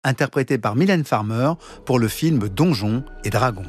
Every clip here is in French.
interprété par Mylène Farmer pour le film Donjons et Dragons.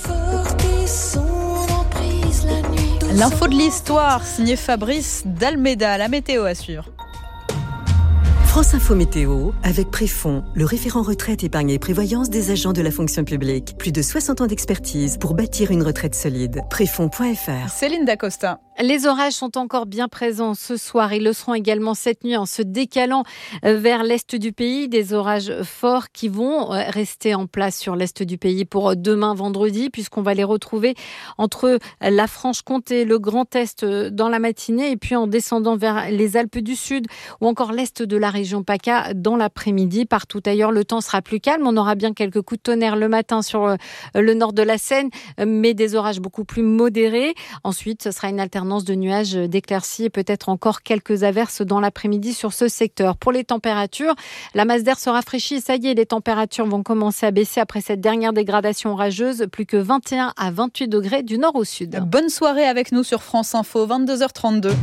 L'info de l'histoire, signé Fabrice d'Almeida. La météo à suivre. France Info Météo, avec Préfond, le référent retraite, épargne et prévoyance des agents de la fonction publique. Plus de 60 ans d'expertise pour bâtir une retraite solide. Préfond.fr. Céline Dacosta. Les orages sont encore bien présents ce soir. Ils le seront également cette nuit en se décalant vers l'est du pays. Des orages forts qui vont rester en place sur l'est du pays pour demain vendredi, puisqu'on va les retrouver entre la Franche-Comté, le Grand Est dans la matinée et puis en descendant vers les Alpes du Sud ou encore l'est de la région PACA dans l'après-midi. Partout ailleurs, le temps sera plus calme. On aura bien quelques coups de tonnerre le matin sur le nord de la Seine, mais des orages beaucoup plus modérés. Ensuite, ce sera une alternance de nuages, d'éclaircies et peut-être encore quelques averses dans l'après-midi sur ce secteur. Pour les températures, la masse d'air se rafraîchit. Ça y est, les températures vont commencer à baisser après cette dernière dégradation orageuse. Plus que 21 à 28 degrés du nord au sud. Bonne soirée avec nous sur France Info, 22h32.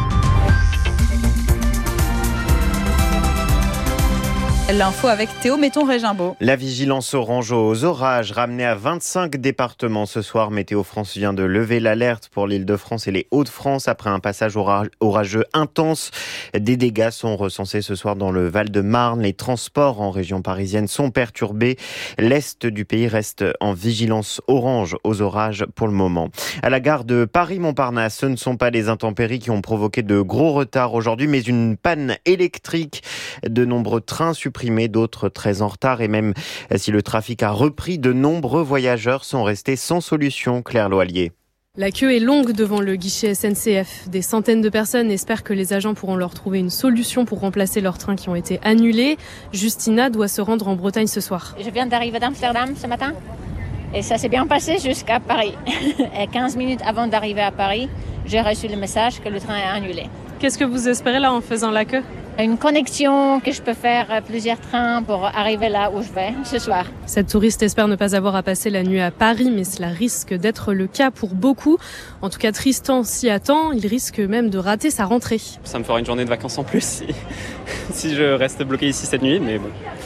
L'info avec Théo Méton-Régimbaud. La vigilance orange aux orages ramenée à 25 départements ce soir. Météo France vient de lever l'alerte pour l'Île-de-France et les Hauts-de-France après un passage orageux intense. Des dégâts sont recensés ce soir dans le Val-de-Marne. Les transports en région parisienne sont perturbés. L'Est du pays reste en vigilance orange aux orages pour le moment. À la gare de Paris-Montparnasse, ce ne sont pas les intempéries qui ont provoqué de gros retards aujourd'hui, mais une panne électrique. De nombreux trains supprimés, d'autres très en retard, et même si le trafic a repris, de nombreux voyageurs sont restés sans solution. Claire Loilier. La queue est longue devant le guichet SNCF. Des centaines de personnes espèrent que les agents pourront leur trouver une solution pour remplacer leurs trains qui ont été annulés. Justina doit se rendre en Bretagne ce soir. Je viens d'arriver d'Amsterdam ce matin et ça s'est bien passé jusqu'à Paris. Et 15 minutes avant d'arriver à Paris, j'ai reçu le message que le train est annulé. Qu'est-ce que vous espérez là en faisant la queue ? Une connexion, que je peux faire plusieurs trains pour arriver là où je vais ce soir. Cette touriste espère ne pas avoir à passer la nuit à Paris, mais cela risque d'être le cas pour beaucoup. En tout cas, Tristan s'y attend. Il risque même de rater sa rentrée. Ça me fera une journée de vacances en plus si je reste bloqué ici cette nuit, mais bon,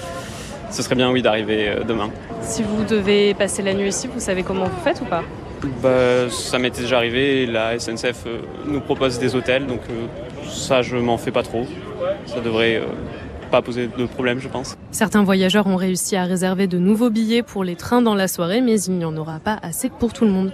ce serait bien, oui, d'arriver demain. Si vous devez passer la nuit ici, vous savez comment vous faites ou pas ? Ça m'était déjà arrivé, la SNCF nous propose des hôtels, donc ça je m'en fais pas trop. Ça devrait pas poser de problème, je pense. Certains voyageurs ont réussi à réserver de nouveaux billets pour les trains dans la soirée, mais il n'y en aura pas assez pour tout le monde.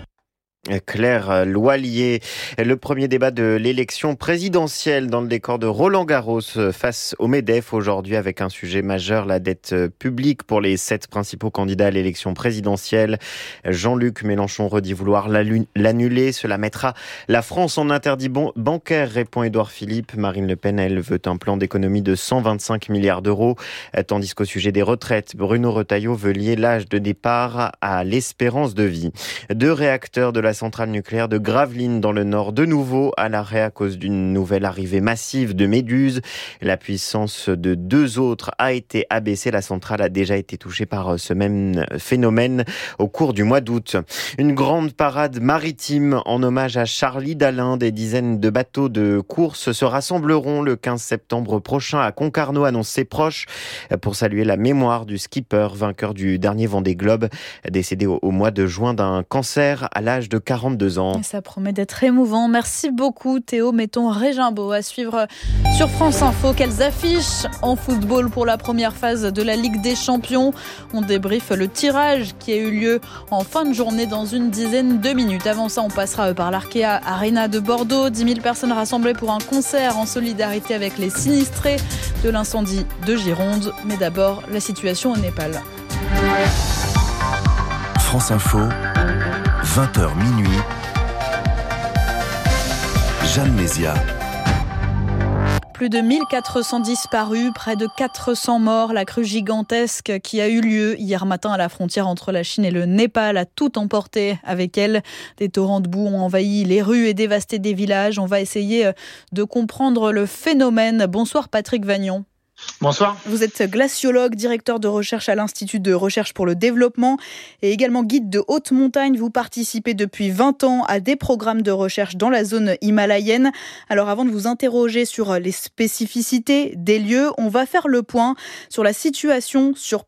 Claire Loilier, le premier débat de l'élection présidentielle dans le décor de Roland-Garros face au MEDEF aujourd'hui avec un sujet majeur, la dette publique pour les 7 principaux candidats à l'élection présidentielle. Jean-Luc Mélenchon redit vouloir l'annuler. Cela mettra la France en interdit bancaire, répond Édouard Philippe. Marine Le Pen, elle, veut un plan d'économie de 125 milliards d'euros. Tandis qu'au sujet des retraites, Bruno Retailleau veut lier l'âge de départ à l'espérance de vie. 2 réacteurs de la centrale nucléaire de Gravelines dans le Nord, de nouveau à l'arrêt à cause d'une nouvelle arrivée massive de méduses. La puissance de 2 autres a été abaissée. La centrale a déjà été touchée par ce même phénomène au cours du mois d'août. Une grande parade maritime en hommage à Charlie Dalin. Des dizaines de bateaux de course se rassembleront le 15 septembre prochain à Concarneau, annonce ses proches, pour saluer la mémoire du skipper vainqueur du dernier Vendée Globe, décédé au mois de juin d'un cancer à l'âge de 42 ans. Ça promet d'être émouvant. Merci beaucoup Théo Méton-Régimbaud. À suivre sur France Info, quelles affiches en football pour la première phase de la Ligue des Champions. On débriefe le tirage qui a eu lieu en fin de journée dans une dizaine de minutes. Avant ça, on passera par l'Arkea Arena de Bordeaux. 10 000 personnes rassemblées pour un concert en solidarité avec les sinistrés de l'incendie de Gironde. Mais d'abord, la situation au Népal. France Info, 20h minuit, Jeanne Mézia. Plus de 1400 disparus, près de 400 morts. La crue gigantesque qui a eu lieu hier matin à la frontière entre la Chine et le Népal a tout emporté avec elle. Des torrents de boue ont envahi les rues et dévasté des villages. On va essayer de comprendre le phénomène. Bonsoir Patrick Vagnon. Bonsoir. Vous êtes glaciologue, directeur de recherche à l'Institut de recherche pour le développement et également guide de haute montagne. Vous participez depuis 20 ans à des programmes de recherche dans la zone himalayenne. Alors avant de vous interroger sur les spécificités des lieux, on va faire le point sur la situation sur